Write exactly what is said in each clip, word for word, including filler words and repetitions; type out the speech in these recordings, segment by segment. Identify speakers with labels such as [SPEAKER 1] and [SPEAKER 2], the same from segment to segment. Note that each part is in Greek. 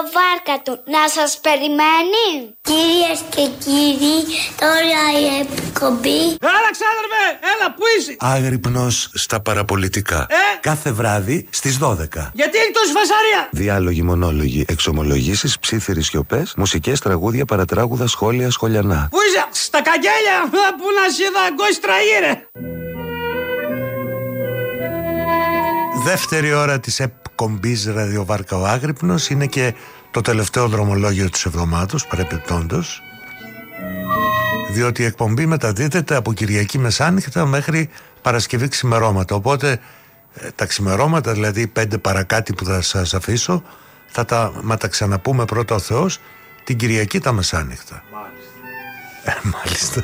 [SPEAKER 1] Βάρκα του να σας περιμένει. Κυρίες και κύριοι, τώρα η εκπομπή.
[SPEAKER 2] Έλα ξάδερφε, έλα που είσαι.
[SPEAKER 3] Άγρυπνος στα παραπολιτικά.
[SPEAKER 2] Ε?
[SPEAKER 3] Κάθε βράδυ στις δώδεκα.
[SPEAKER 2] Γιατί έχει τόση φασαρία.
[SPEAKER 3] Διάλογοι, μονόλογοι, εξομολογήσεις, ψίθυροι σιωπές, μουσικές, τραγούδια, παρατράγουδα, σχόλια, σχολιανά.
[SPEAKER 2] Πού είσαι, στα καγγέλια, που να σε είδα γκόστρα ήρε.
[SPEAKER 3] Δεύτερη ώρα της εκπομπής Ραδιοβάρκα ο Άγρυπνος είναι και το τελευταίο δρομολόγιο της εβδομάδος, παρεπιπτόντως, διότι η εκπομπή μεταδίδεται από Κυριακή μεσάνυχτα μέχρι Παρασκευή ξημερώματα. Οπότε ε, τα ξημερώματα, δηλαδή πέντε παρακάτι που θα σας αφήσω, θα τα, μα τα ξαναπούμε πρώτα ο Θεός την Κυριακή τα μεσάνυχτα. Μάλιστα. Ε, μάλιστα.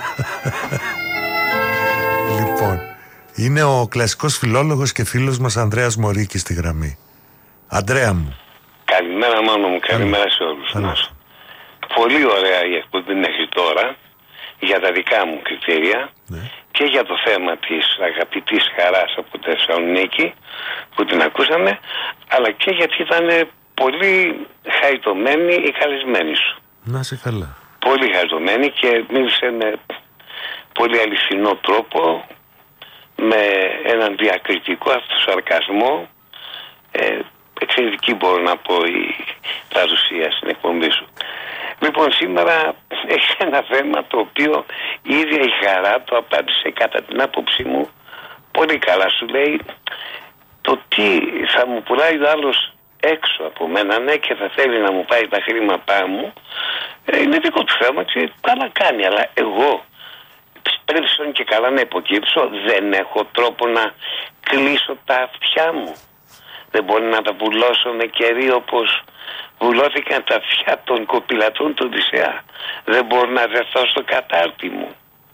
[SPEAKER 3] Λοιπόν, είναι ο κλασικός φιλόλογος και φίλος μας Ανδρέας Μωρίκης στη γραμμή. Αντρέα μου.
[SPEAKER 4] Καλημέρα Μάνο μου, καλημέρα σε όλους μας. Πολύ ωραία η εκπομπή μέχρι τώρα, για τα δικά μου κριτήρια, ναι, και για το θέμα της αγαπητής Χαράς από Θεσσαλονίκη που την ακούσαμε, αλλά και γιατί ήταν πολύ χαριτωμένη η καλεσμένη σου.
[SPEAKER 3] Να είσαι καλά.
[SPEAKER 4] Πολύ χαριτωμένη και μίλησε με πολύ αληθινό τρόπο, με έναν διακριτικό αυτοσαρκασμό. ε, Εξαιρετική μπορώ να πω η παρουσία στην εκπομπή σου. Λοιπόν, σήμερα έχει ένα θέμα το οποίο η ίδια η Χαρά το απάντησε κατά την άποψή μου πολύ καλά. Σου λέει το τι θα μου πουλάει ο άλλος έξω από μένα, ναι, και θα θέλει να μου πάει τα χρήματά μου, είναι δικό του θέμα και καλά κάνει, αλλά εγώ πρέπει και καλά να υποκύψω, δεν έχω τρόπο να κλείσω τα αυτιά μου. Δεν μπορεί να τα βουλώσω με κερί όπως βουλώθηκαν τα αυτιά των κοπηλατών του Οδυσσέα. Δεν μπορώ να βρεθώ στο κατάρτι μου.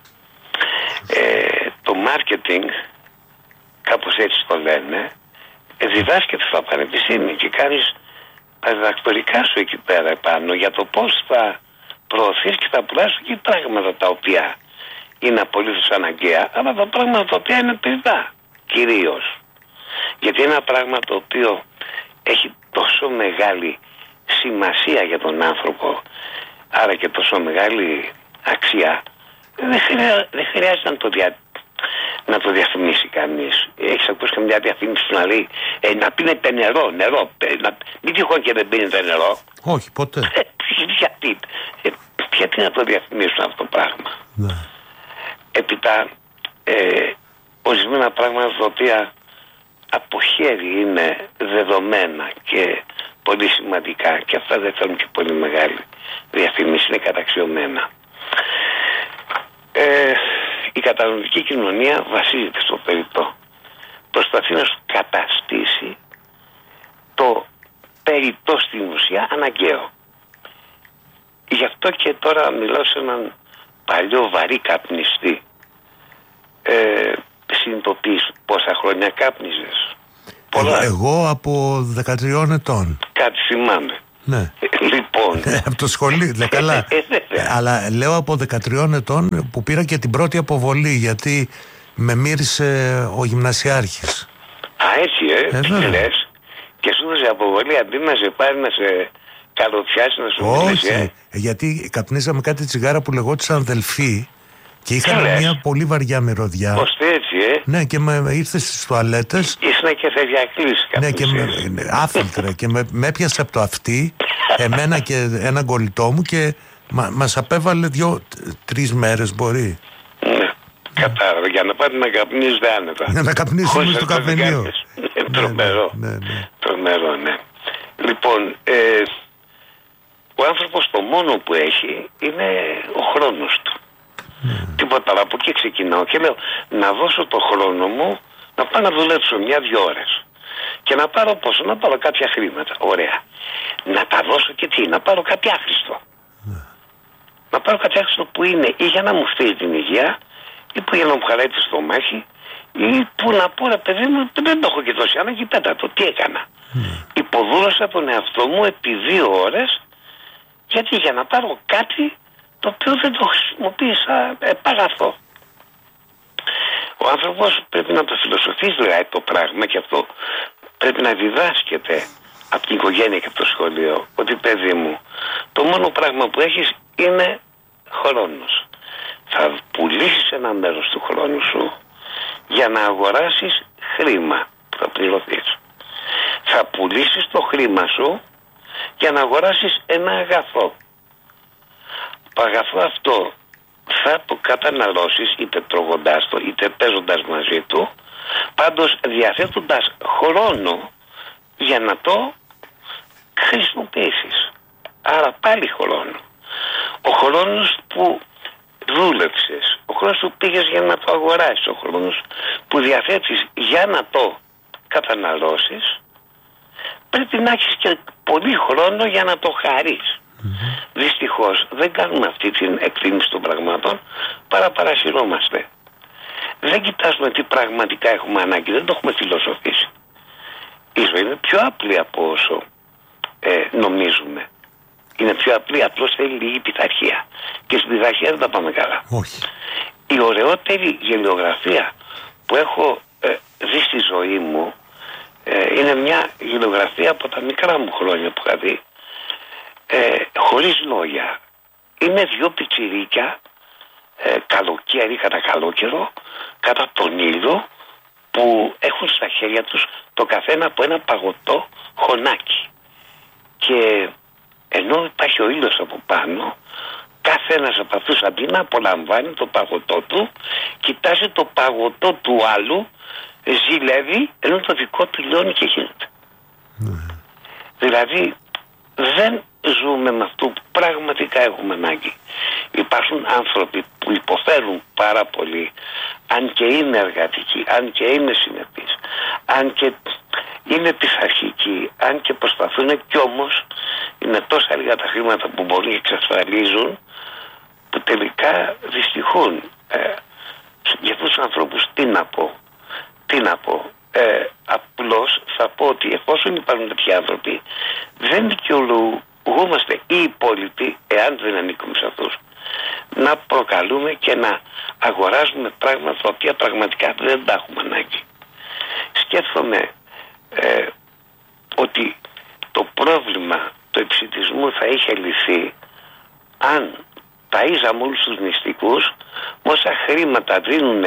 [SPEAKER 4] Ε, το marketing, κάπως έτσι το λένε, διδάσκεται στα πανεπιστήμια και κάνεις τα διδακτορικά σου εκεί πέρα επάνω για το πώς θα προωθείς και θα πουλάς και πράγματα τα οποία είναι απολύτως αναγκαία, αλλά τα πράγματα τα οποία είναι παιδά κυρίως. Γιατί ένα πράγμα το οποίο έχει τόσο μεγάλη σημασία για τον άνθρωπο, άρα και τόσο μεγάλη αξία, δεν, χρειά, δεν χρειάζεται να το, δια, να το διαφημίσει κανείς. Έχεις ακούσει καμιά διαφήμιση που να λέει ε, να πίνετε νερό, νερό, ε, να, μην τυχόν και δεν πίνετε νερό.
[SPEAKER 3] Όχι, ποτέ.
[SPEAKER 4] Ε, γιατί, ε, γιατί να το διαφημίσουν αυτό το πράγμα.
[SPEAKER 3] Ναι.
[SPEAKER 4] Έπειτα, ε, ορισμένα πράγματα τα οποία από χέρι είναι δεδομένα και πολύ σημαντικά και αυτά δεν θέλουν και πολύ μεγάλη διαφήμιση, είναι καταξιωμένα. Ε, η καταναλωτική κοινωνία βασίζεται στο περιττό. Προσπαθεί να σου καταστήσει το περιττό στην ουσία αναγκαίο. Γι' αυτό και τώρα μιλώ σε έναν παλιό βαρύ καπνιστή. Ε, συνειδητοποιείς πόσα χρόνια κάπνιζες? Πολλά.
[SPEAKER 3] Εγώ από δεκατρία ετών.
[SPEAKER 4] Κάτι θυμάμαι.
[SPEAKER 3] Ναι.
[SPEAKER 4] Λοιπόν.
[SPEAKER 3] Από το σχολείο, δε καλά. Αλλά λέω από δεκατρία ετών που πήρα και την πρώτη αποβολή, γιατί με μύρισε ο γυμνασιάρχης.
[SPEAKER 4] Α, έτσι, ε, τι λες? Και σου έδωσε αποβολή αντί να σε πάρει να σε καλοπιάσει, να σου μιλήσει?
[SPEAKER 3] Όχι, ε? γιατί καπνίζαμε κάτι τσιγάρα που λεγόταν Δελφή. Και είχαμε μια πολύ βαριά μυρωδιά.
[SPEAKER 4] Ώστε έτσι, ε.
[SPEAKER 3] Ναι, και με ήρθε στις τουαλέτες.
[SPEAKER 4] Ήσουν και θεδιακλής
[SPEAKER 3] Ναι, και με, άφιλτρα. Και με, με έπιασε από το αυτί, εμένα και ένα κολλητό μου, και μα, μας απέβαλε δύο-τρεις μέρες, μπορεί.
[SPEAKER 4] Ναι, κατάλαβα. Για να πάτε να καπνίζετε άνετα.
[SPEAKER 3] Για να καπνίσουμε στο καφενείο.
[SPEAKER 4] Τρομερό.
[SPEAKER 3] Ναι, ναι, ναι.
[SPEAKER 4] Τρομερό, ναι. Λοιπόν, ε, ο άνθρωπος το μόνο που έχει είναι ο χρόνος του. Mm. Τίποτα, αλλά από εκεί ξεκινάω και λέω να δώσω το χρόνο μου να πάω να δουλέψω μια-δυο ώρες και να πάρω πόσο, να πάρω κάποια χρήματα. Ωραία. Να τα δώσω και τι, να πάρω κάτι άχρηστο. Mm. Να πάρω κάτι άχρηστο που είναι ή για να μου φταίει την υγεία, ή που για να μου χαλάει το στομάχι, ή που να πω ρε παιδί μου, δεν το έχω και τόση ανάγκη, πέτα το, τι έκανα. Mm. Υποδούλωσα τον εαυτό μου επί δύο ώρες, γιατί για να πάρω κάτι το οποίο δεν το χρησιμοποίησα επαγαθό. Ο άνθρωπος πρέπει να το φιλοσοφήσει δηλαδή το πράγμα, και αυτό πρέπει να διδάσκεται από την οικογένεια και από το σχολείο, ότι παιδί μου, το μόνο πράγμα που έχεις είναι χρόνος. Θα πουλήσεις ένα μέρος του χρόνου σου για να αγοράσεις χρήμα που θα πληρωθείς. Θα πουλήσεις το χρήμα σου για να αγοράσεις ένα αγαθό. Το αγαθό αυτό θα το καταναλώσεις είτε τρώγοντάς το είτε παίζοντας μαζί του, πάντως διαθέτοντας χρόνο για να το χρησιμοποιήσεις. Άρα πάλι χρόνο. Ο χρόνος που δούλεψες, ο χρόνος που πήγες για να το αγοράσεις, ο χρόνος που διαθέτεις για να το καταναλώσεις, πρέπει να έχεις και πολύ χρόνο για να το χαρείς. Mm-hmm. Δυστυχώς δεν κάνουμε αυτή την εκτίμηση των πραγμάτων, παρά παρασυρώμαστε. Δεν κοιτάζουμε τι πραγματικά έχουμε ανάγκη, δεν το έχουμε φιλοσοφήσει. Η ζωή είναι πιο απλή από όσο ε, νομίζουμε. Είναι πιο απλή, απλώς θέλει λίγη πειθαρχία. Και στην πειθαρχία δεν τα πάμε καλά.
[SPEAKER 3] Όχι.
[SPEAKER 4] Η ωραιότερη γελιογραφία που έχω ε, δει στη ζωή μου ε, είναι μια γελιογραφία από τα μικρά μου χρόνια που είχα δει, ε, χωρίς λόγια. Είναι δυο πιτσιρίκια, ε, καλοκαίρι κατά καλόκαιρο, κατά τον ήλιο, που έχουν στα χέρια τους το καθένα από ένα παγωτό χωνάκι. Και ενώ υπάρχει ο ήλιος από πάνω, κάθε ένας από αυτούς αντί να απολαμβάνει το παγωτό του, κοιτάζει το παγωτό του άλλου, ζηλεύει, ενώ το δικό του λιώνει και γίνεται. Mm. Δηλαδή δεν ζούμε με αυτό που πραγματικά έχουμε ανάγκη. Υπάρχουν άνθρωποι που υποφέρουν πάρα πολύ, αν και είναι εργατικοί, αν και είναι συνεπείς, αν και είναι πειθαρχικοί, αν και προσπαθούν, κι όμως είναι τόσα λίγα τα χρήματα που μπορούν να εξασφαλίζουν, που τελικά δυστυχούν. Ε, για αυτούς τους ανθρώπους τι να πω, τι να πω. Ε, απλώς θα πω ότι εφόσον υπάρχουν τέτοιοι άνθρωποι, δεν δικαιολογούμαστε οι υπόλοιποι, εάν δεν ανήκουμε σε αυτούς, να προκαλούμε και να αγοράζουμε πράγματα τα οποία πραγματικά δεν τα έχουμε ανάγκη. Σκέφτομαι ε, ότι το πρόβλημα του επισιτισμού θα είχε λυθεί αν ταΐζαμε όλους τους νηστικούς με όσα χρήματα δίνουν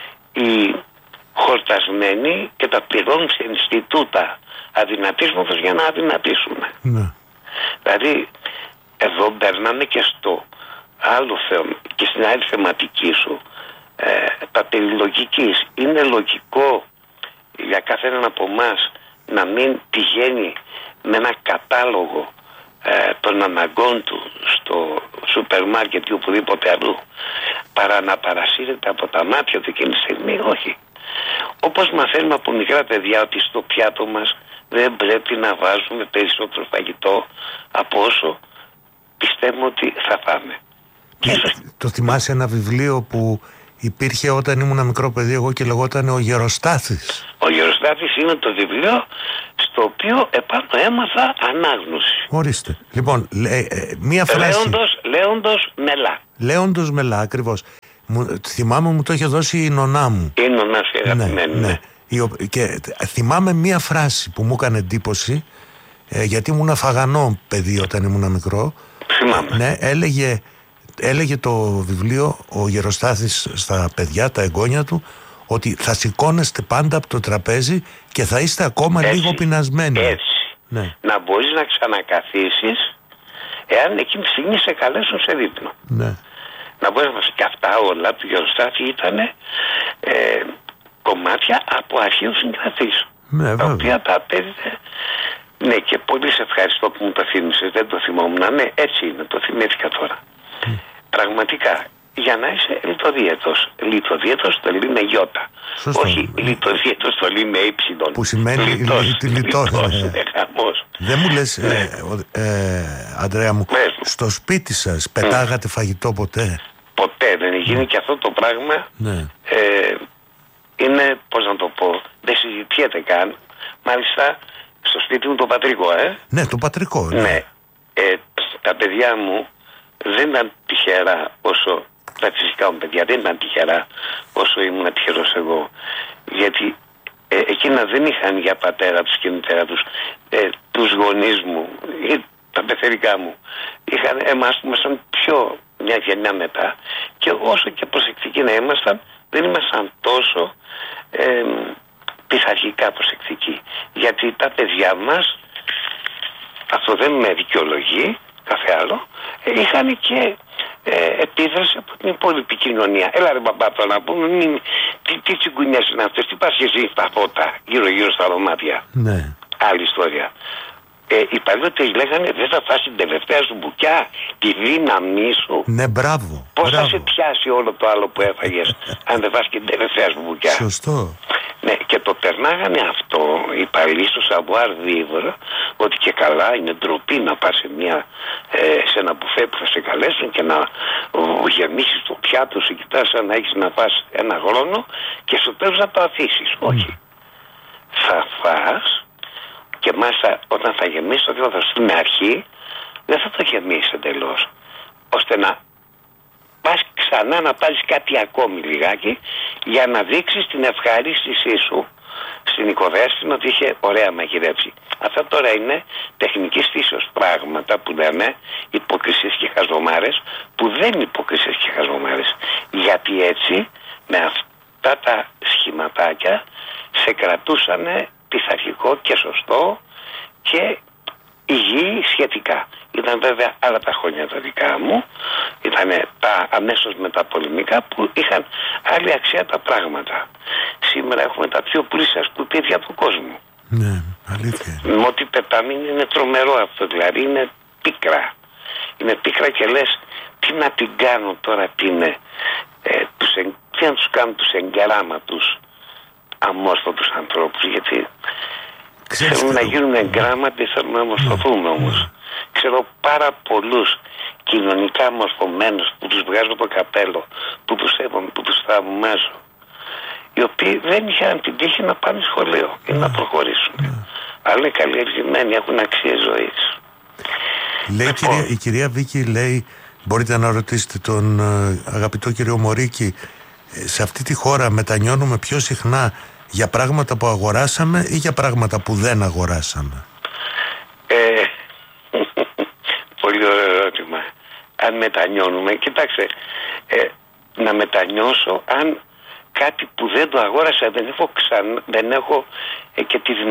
[SPEAKER 4] οι χορτασμένοι και τα πληρώνουν σε Ινστιτούτα αδυνατίσματος για να αδυνατίσουν. Ναι. Δηλαδή εδώ μπερνάμε και στο άλλο θέμα και στην άλλη θεματική σου, ε, τα περί λογικής. Είναι λογικό για κάθε έναν από εμάς να μην πηγαίνει με ένα κατάλογο ε, των αναγκών του στο σούπερ μάρκετ ή οπουδήποτε αλλού, παρά να παρασύρεται από τα μάτια του εκείνη τη στιγμή? Όχι. Όπως μαθαίνουμε από μικρά παιδιά ότι στο πιάτο μας δεν πρέπει να βάζουμε περισσότερο φαγητό από όσο πιστεύουμε ότι θα φάμε.
[SPEAKER 3] Και το θυμάσαι ένα βιβλίο που υπήρχε όταν ήμουν μικρό παιδί εγώ και λεγόταν Ο Γεροστάθης?
[SPEAKER 4] Ο Γεροστάθης είναι το βιβλίο στο οποίο επάνω έμαθα ανάγνωση.
[SPEAKER 3] Ορίστε. Λοιπόν, λέ, ε, μία φράση.
[SPEAKER 4] Λέοντος, Λέοντος Μελά.
[SPEAKER 3] Λέοντος Μελά, ακριβώς. Μου, θυμάμαι μου το είχε δώσει η νονά μου.
[SPEAKER 4] Η νονά σου αγαπημένη.
[SPEAKER 3] Ναι, ναι. Και θυμάμαι μία φράση που μου έκανε εντύπωση, ε, γιατί ήμουν αφαγανό παιδί όταν ήμουν μικρό.
[SPEAKER 4] Θυμάμαι.
[SPEAKER 3] Ναι, έλεγε, έλεγε το βιβλίο ο Γεροστάθης στα παιδιά, τα εγγόνια του, ότι θα σηκώνεστε πάντα από το τραπέζι και θα είστε ακόμα
[SPEAKER 4] έτσι,
[SPEAKER 3] λίγο πεινασμένοι.
[SPEAKER 4] Έτσι.
[SPEAKER 3] Ναι.
[SPEAKER 4] Να μπορείς να ξανακαθίσεις εάν εκείνη τη στιγμή σε καλέσουν σε δείπνο.
[SPEAKER 3] Ναι.
[SPEAKER 4] Να μπορείς να και αυτά όλα του Γεροστάθη ήταν ε, κομμάτια από αρχαίου συγγραφείς.
[SPEAKER 3] Ναι,
[SPEAKER 4] τα οποία τα απέδιδε. Ναι, και πολύ σε ευχαριστώ που μου το θύμισες. Δεν το θυμόμουν. Ναι, έτσι είναι. Το θυμήθηκα τώρα. Mm. Πραγματικά, για να είσαι λιτοδίαιτος. Λιτοδίαιτος το λέει με γιώτα. Όχι mm. λιτοδίαιτος το λέει με ύψιλον.
[SPEAKER 3] Που σημαίνει λιτός. Δεν μου λες, ναι. ε, ε, Αντρέα μου, ναι. στο σπίτι σας πετάγατε mm. φαγητό ποτέ?
[SPEAKER 4] Ποτέ δεν γίνει mm. και αυτό το πράγμα.
[SPEAKER 3] Ναι.
[SPEAKER 4] Ε, είναι, πώς να το πω, δεν συζητιέται καν. Μάλιστα, στο σπίτι μου το πατρικό, ε.
[SPEAKER 3] Ναι, το πατρικό. Ναι.
[SPEAKER 4] ναι. Ε, τα παιδιά μου δεν ήταν τυχερά όσο τα φυσικά μου παιδιά δεν ήταν τυχερά όσο ήμουν τυχερός εγώ. Γιατί ε, εκείνα δεν είχαν για πατέρα τους και μητέρα τους ε, τους γονείς μου ή τα πεθερικά μου είχαν, εμάς που ήμασταν πιο μια γενιά μετά, και όσο και προσεκτικοί να ήμασταν, δεν ήμασταν τόσο ε, πειθαρχικά προσεκτικοί, γιατί τα παιδιά μας, αυτό δεν με δικαιολογεί κάθε άλλο, ε, είχαν και ε, επίδραση από την υπόλοιπη κοινωνία. Έλα ρε μπαμπά, τώρα να πούμε, μην, τι, τι τσιγκουνιές είναι αυτές, τι πας και εσύ στα φώτα γύρω γύρω στα δωμάτια.
[SPEAKER 3] Ναι.
[SPEAKER 4] Άλλη ιστορία. Ε, οι παλιότεροι λέγανε, δεν θα φας την τελευταία σου μπουκιά, τη δύναμή σου.
[SPEAKER 3] Ναι, μπράβο.
[SPEAKER 4] Πώς
[SPEAKER 3] μπράβο.
[SPEAKER 4] θα σε πιάσει όλο το άλλο που έφαγες αν δεν φας και την τελευταία σου μπουκιά.
[SPEAKER 3] Σωστό.
[SPEAKER 4] Ναι, και το περνάγανε αυτό οι παλιοί στο savoir vivre, ότι και καλά είναι ντροπή να πας σε, μια, ε, σε ένα μπουφέ που θα σε καλέσουν και να ο, γεμίσεις το πιάτο σου, κοιτάς σαν να έχεις να φας ένα χρόνο και στο τέλος να το αφήσεις. Mm. Όχι. Θα φας. Και μάλιστα όταν θα γεμίσει το δίδατο στην αρχή, δεν θα το γεμίσει εντελώς, ώστε να πας ξανά να πάρεις κάτι ακόμη λιγάκι για να δείξεις την ευχαρίστησή σου στην οικοδέσποινα ότι είχε ωραία μαγειρέψει. Αυτά τώρα είναι τεχνικής φύσεως πράγματα που λένε υποκρισίες και χαζομάρες, που δεν είναι υποκρισίες και χαζομάρες, γιατί έτσι με αυτά τα σχηματάκια σε κρατούσανε πειθαρχικό και σωστό και υγιή σχετικά. Ήταν βέβαια άλλα τα χρόνια τα δικά μου, ήταν τα αμέσως μεταπολεμικά που είχαν άλλη αξία τα πράγματα. Σήμερα έχουμε τα πιο πλούσια σκουπίδια του κόσμου.
[SPEAKER 3] Ναι, αλήθεια.
[SPEAKER 4] Με ό,τι πετάμε είναι τρομερό αυτό, δηλαδή είναι πίκρα. Είναι πίκρα και λες, τι να την κάνω τώρα, την, ε, τους, τι να τους κάνω τους εγκεράματους αμόρφωτους ανθρώπους, γιατί
[SPEAKER 3] Ξέρεις
[SPEAKER 4] θέλουν
[SPEAKER 3] τι...
[SPEAKER 4] να γίνουν εγκράματοι, θέλουν να μορφωθούμε όμως. Ξέρω πάρα πολλούς κοινωνικά μορφωμένους που τους βγάζω το καπέλο, που τους έβομαι, που τους θαυμάζω, οι οποίοι δεν είχαν την τύχη να πάνε σχολείο ή να προχωρήσουν. Αλλά είναι καλλιεργημένοι, έχουν αξίες ζωής.
[SPEAKER 3] Λέει,
[SPEAKER 4] Λοιπόν,
[SPEAKER 3] κυρία, η κυρία Βίκη λέει, μπορείτε να ρωτήσετε τον ε, αγαπητό κύριο Μωρίκη, ε, σε αυτή τη χώρα μετανιώνουμε πιο συχνά για πράγματα που αγοράσαμε ή για πράγματα που δεν αγοράσαμε?
[SPEAKER 4] Ε, πολύ ωραίο ερώτημα. Αν μετανιώνουμε, κοιτάξτε, ε, να μετανιώσω αν κάτι που δεν το αγόρασα δεν έχω, ξανά, δεν έχω ε, και τη δυνατότητα